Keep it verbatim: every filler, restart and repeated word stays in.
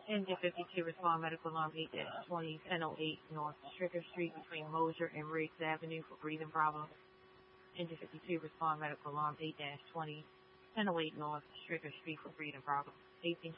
Engine fifty-two, respond medical alarm eight twenty, ten oh eight North Stricker Street between Mosier and Riggs Avenue for breathing problems. Engine fifty-two, respond medical alarm eight twenty, ten oh eight North Stricker Street for breathing problems. eighteen